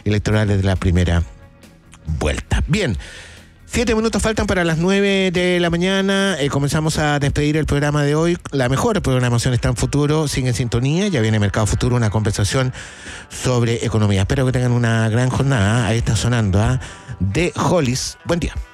electorales de la primera vuelta. Bien. 7 minutos faltan para las 9 de la mañana. Comenzamos a despedir el programa de hoy. La mejor programación está en Futuro. Sigue en sintonía. Ya viene Mercado Futuro, una conversación sobre economía. Espero que tengan una gran jornada. Ahí está sonando The Hollies. Buen día.